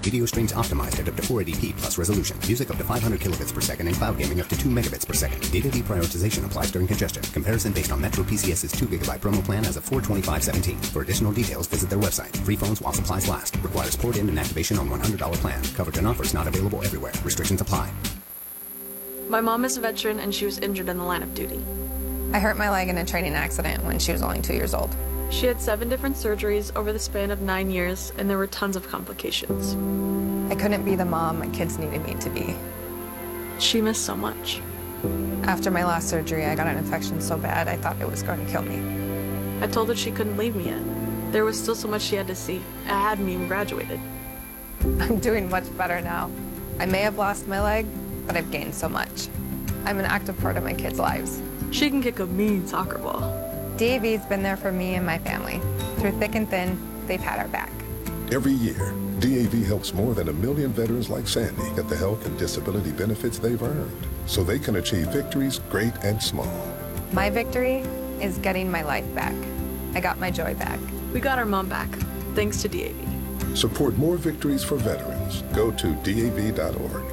Video streams optimized at up to 480p plus resolution. Music up to 500 kilobits per second and cloud gaming up to 2 megabits per second. Data deprioritization applies during congestion. Comparison based on Metro PCS's 2 gigabyte promo plan as of 4/25/17. For additional details, visit their website. Free phones while supplies last. Requires port in and activation on $100 plan. Coverage and offers not available everywhere. Restrictions apply. My mom is a veteran and she was injured in the line of duty. I hurt my leg in a training accident when she was only 2 years old. She had 7 different surgeries over the span of 9 years, and there were tons of complications. I couldn't be the mom my kids needed me to be. She missed so much. After my last surgery, I got an infection so bad I thought it was going to kill me. I told her she couldn't leave me yet. There was still so much she had to see. I hadn't even graduated. I'm doing much better now. I may have lost my leg, but I've gained so much. I'm an active part of my kids' lives. She can kick a mean soccer ball. DAV's been there for me and my family. Through thick and thin, they've had our back. Every year, DAV helps more than 1 million veterans like Sandy get the health and disability benefits they've earned, so they can achieve victories great and small. My victory is getting my life back. I got my joy back. We got our mom back, thanks to DAV. Support more victories for veterans. Go to DAV.org.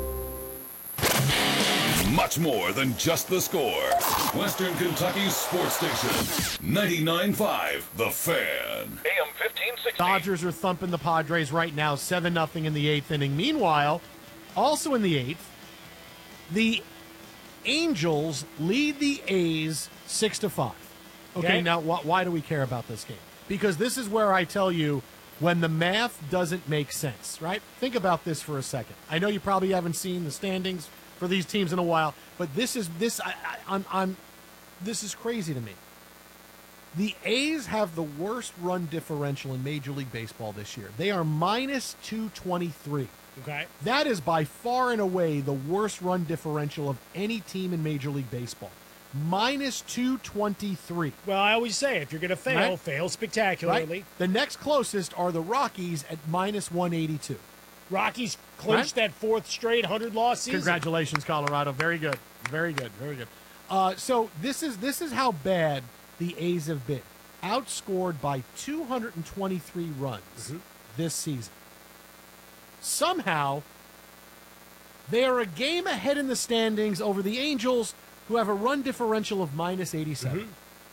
Much more than just the score. Western Kentucky's sports station. 99.5 The Fan. AM 1560. Dodgers are thumping the Padres right now, 7-0 in the 8th inning. Meanwhile, also in the 8th, the Angels lead the A's 6-5. Okay, now why do we care about this game? Because this is where I tell you when the math doesn't make sense, right? Think about this for a second. I know you probably haven't seen the standings for these teams in a while, but this is crazy to me. The A's have the worst run differential in Major League Baseball this year. They are minus 223. Okay. That is by far and away the worst run differential of any team in Major League Baseball. Minus 223. Well, I always say, if you're going to fail, Right? fail spectacularly. Right? The next closest are the Rockies at minus 182. Rockies clinched that 4th straight 100-loss season. Congratulations, Colorado. Very good. Very good. Very good. So this is how bad the A's have been. Outscored by 223 runs this season. Somehow, they are a game ahead in the standings over the Angels, who have a run differential of minus 87.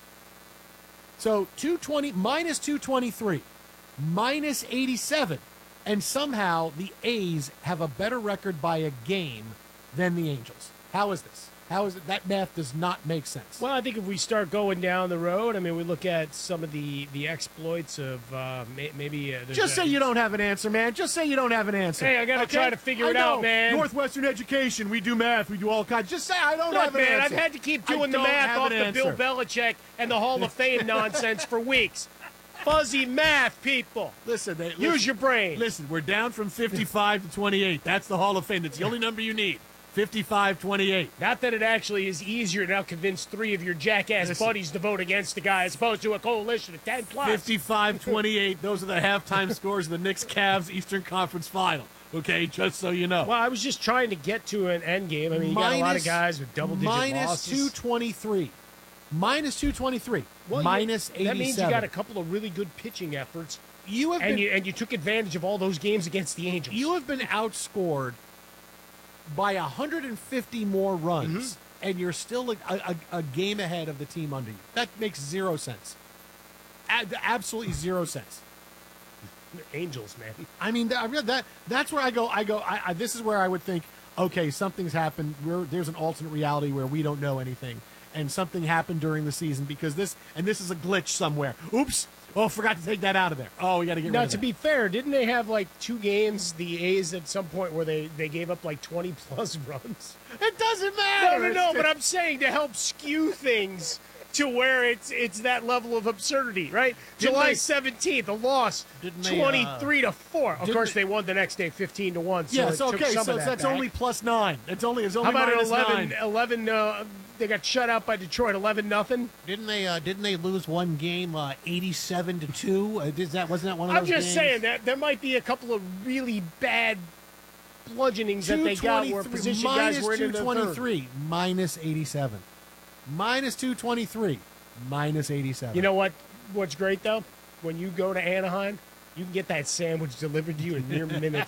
So minus 223, minus 87. And somehow the A's have a better record by a game than the Angels. How is this? How is it? That math does not make sense. Well, I think if we start going down the road, I mean, we look at some of the exploits of maybe. Just say you don't have an answer, man. Just say you don't have an answer. Hey, I got to try to figure it out, man. Northwestern education, we do math, we do all kinds. Just say I don't have an man, answer. I've had to keep doing the math off the Bill Belichick and the Hall of Fame nonsense for weeks. Fuzzy math, people. Listen, use your brain. Listen, we're down from 55 to 28. That's the Hall of Fame. That's the only number you need. 55-28. Not that it actually is easier to now convince 3 of your jackass buddies to vote against the guy as opposed to a coalition of 10 plus. 55-28. Those are the halftime scores of the Knicks-Cavs Eastern Conference Final. Okay, just so you know. Well, I was just trying to get to an end game. I mean, you got a lot of guys with double-digit losses. Minus 223. Minus 223. Well, minus 87. That means you got a couple of really good pitching efforts. And you took advantage of all those games against the Angels. You have been outscored by 150 more runs, and you're still a game ahead of the team under you. That makes zero sense. Absolutely zero sense. Angels, man. I mean, that's where I go. This is where I would think, okay, something's happened. There's an alternate reality where we don't know anything, and something happened during the season because this is a glitch somewhere. Oops. Oh, forgot to take that out of there. Oh, we got to get rid of that. Now, to be fair, didn't they have like 2 games, the A's, at some point where they gave up like 20-plus runs? It doesn't matter. No, but I'm saying to help skew things to where it's that level of absurdity, right? July 17th, a loss, 23-4. Of course, they won the next day, 15-1. So yes, okay, so that's back. only plus 9. It's only How about minus 11? 11. They got shut out by Detroit, 11-0. Didn't they lose one game, 87-2? Wasn't that one of those games? I'm just saying that there might be a couple of really bad bludgeonings that they got where position guys were in the third. Minus 87. Minus 223. Minus 87. You know what's great, though? When you go to Anaheim, you can get that sandwich delivered to you in mere minutes.